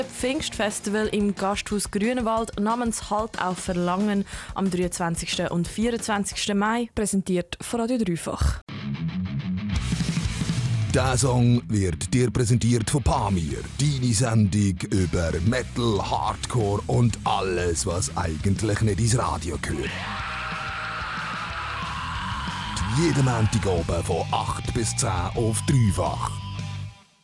Pfingstfestival im Gasthaus Grünewald namens Halt auf Verlangen am 23. und 24. Mai, präsentiert von Radio Dreifach. Der Song wird dir präsentiert von Pamir, deine Sendung über Metal, Hardcore und alles, was eigentlich nicht ins Radio gehört. Jeden Montag oben von 8 bis 10 auf Dreifach.